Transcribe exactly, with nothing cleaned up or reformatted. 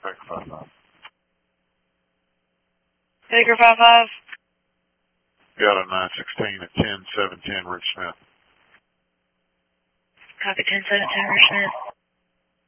Baker five five. Baker five five. Got a nine sixteen at ten seven ten Rich Smith. Copy ten seven ten Rich Smith.